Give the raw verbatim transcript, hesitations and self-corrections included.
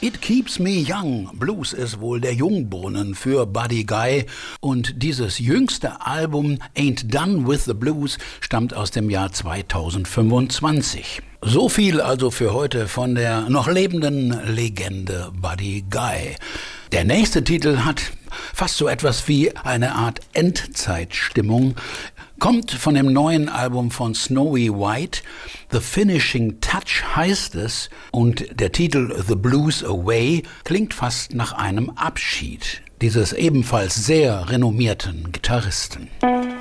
It Keeps Me Young. Blues ist wohl der Jungbrunnen für Buddy Guy. Und dieses jüngste Album Ain't Done With The Blues stammt aus dem Jahr zweitausendfünfundzwanzig. So viel also für heute von der noch lebenden Legende Buddy Guy. Der nächste Titel hat fast so etwas wie eine Art Endzeitstimmung, kommt von dem neuen Album von Snowy White. The Finishing Touch heißt es und der Titel The Blues Away klingt fast nach einem Abschied dieses ebenfalls sehr renommierten Gitarristen.